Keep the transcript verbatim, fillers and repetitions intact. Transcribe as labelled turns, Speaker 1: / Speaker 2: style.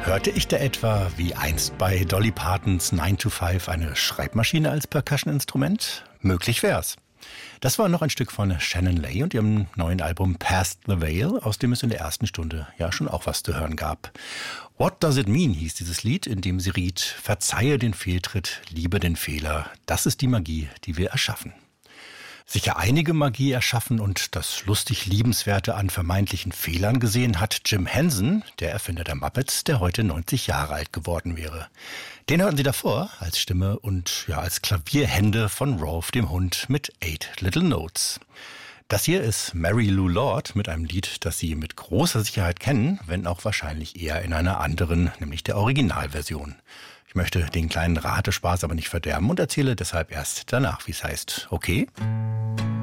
Speaker 1: Hörte ich da etwa wie einst bei Dolly Partons nine to five eine Schreibmaschine als Percussion-Instrument? Möglich wär's. Das war noch ein Stück von Shannon Lay und ihrem neuen Album Past the Veil, aus dem es in der ersten Stunde ja schon auch was zu hören gab. What Does It Mean hieß dieses Lied, in dem sie riet: Verzeihe den Fehltritt, liebe den Fehler. Das ist die Magie, die wir erschaffen. Sicher einige Magie erschaffen und das lustig Liebenswerte an vermeintlichen Fehlern gesehen hat Jim Henson, der Erfinder der Muppets, der heute neunzig Jahre alt geworden wäre. Den hörten Sie davor als Stimme und ja als Klavierhände von Rolf dem Hund mit Eight Little Notes. Das hier ist Mary Lou Lord mit einem Lied, das Sie mit großer Sicherheit kennen, wenn auch wahrscheinlich eher in einer anderen, nämlich der Originalversion. Ich möchte den kleinen Ratespaß aber nicht verderben und erzähle deshalb erst danach, wie es heißt. Okay?